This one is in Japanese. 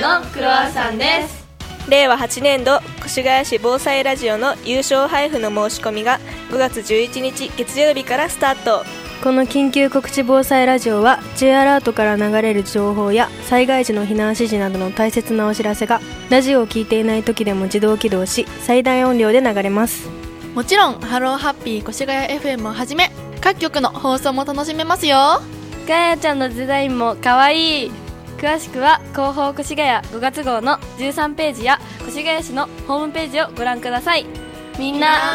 のクロワッサンです。 令和8年度越谷市防災ラジオの優勝配布の申し込みが5月11日月曜日からスタート。 この緊急告知防災ラジオは J アラートから流れる情報や災害時の避難指示などの大切なお知らせがラジオを聞いていない時でも自動起動し最大音量で流れます。 もちろんハローハッピー越谷 FM をはじめ各局の放送も楽しめますよ。 ガヤちゃんのデザインもかわいい。詳しくは広報越谷5月号の13ページや越谷市のホームページをご覧ください。みんな